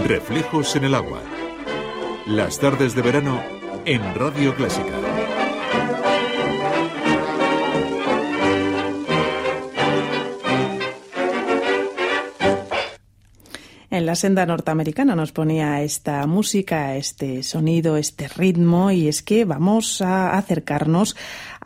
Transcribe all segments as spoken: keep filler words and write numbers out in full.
Reflejos en el agua. Las tardes de verano en Radio Clásica. En la senda norteamericana nos ponía esta música, este sonido, este ritmo, y es que vamos a acercarnos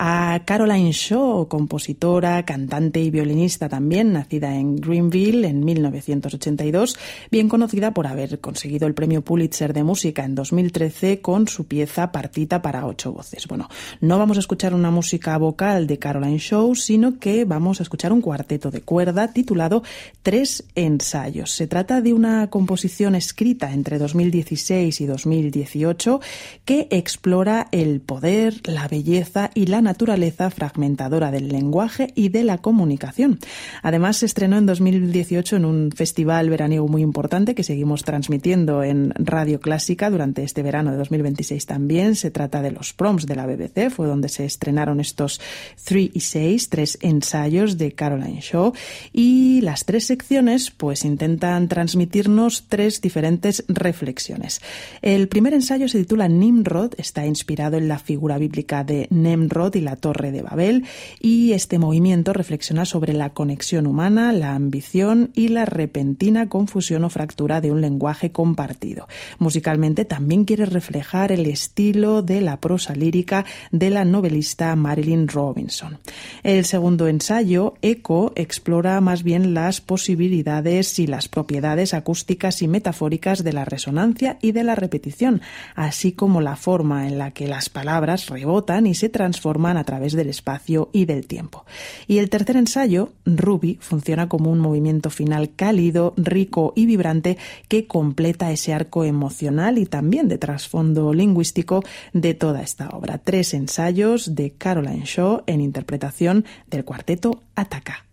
a Caroline Shaw, compositora, cantante y violinista también, nacida en Greenville en mil novecientos ochenta y dos, bien conocida por haber conseguido el premio Pulitzer de música en dos mil trece con su pieza Partita para ocho voces. Bueno, no vamos a escuchar una música vocal de Caroline Shaw, sino que vamos a escuchar un cuarteto de cuerda titulado Tres ensayos. Se trata de una composición escrita entre dos mil dieciséis y dos mil dieciocho que explora el poder, la belleza y la naturaleza fragmentadora del lenguaje y de la comunicación. Además, se estrenó en dos mil dieciocho en un festival veraniego muy importante que seguimos transmitiendo en Radio Clásica durante este verano de dos mil veintiséis también. Se trata de los Proms de la B B C, fue donde se estrenaron estos Three Essays, tres ensayos de Caroline Shaw, y las tres secciones pues intentan transmitirnos tres diferentes reflexiones. El primer ensayo se titula Nimrod, está inspirado en la figura bíblica de Nemrod y la Torre de Babel, y este movimiento reflexiona sobre la conexión humana, la ambición y la repentina confusión o fractura de un lenguaje compartido. Musicalmente también quiere reflejar el estilo de la prosa lírica de la novelista Marilynne Robinson. El segundo ensayo, Eco, explora más bien las posibilidades y las propiedades acústicas y metafóricas de la resonancia y de la repetición, así como la forma en la que las palabras rebotan y se transforman a través del espacio y del tiempo. Y el tercer ensayo, Ruby, funciona como un movimiento final cálido, rico y vibrante que completa ese arco emocional y también de trasfondo lingüístico de toda esta obra. Tres ensayos de Caroline Shaw en interpretación del cuarteto Ataca.